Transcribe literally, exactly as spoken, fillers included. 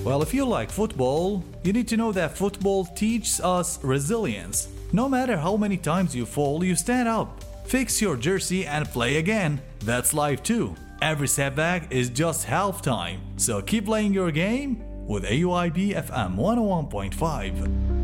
Well, if you like football, you need to know that football teaches us resilience. No matter how many times you fall, you stand up, fix your jersey, and play again. That's life too. Every setback is just halftime. So keep playing your game with A U I B F M one oh one point five.